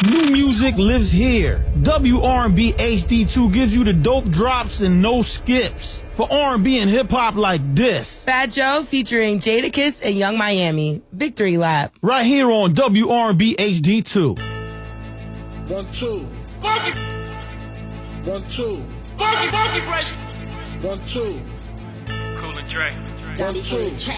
New music lives here. WR&B HD2 gives you the dope drops and no skips. For R&B and hip-hop like this. Fat Joe featuring Jadakiss and Young Miami. Victory Lap. Right here on WR&B HD2. 1, 2. Funky. 1, 2. Funky fresh. 1, 2. Cool and Dre. 1, 2.